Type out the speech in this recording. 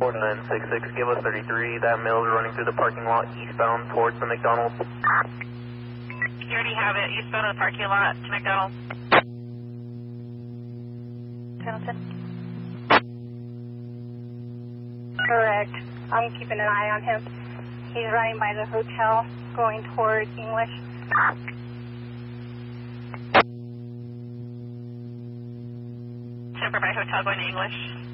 4966, give us 33. That mill is running through the parking lot eastbound towards the McDonald's. You already have it, eastbound of the parking lot to McDonald's. Pendleton? Correct. I'm keeping an eye on him. He's running by the hotel, going toward English. Semper by hotel going to English.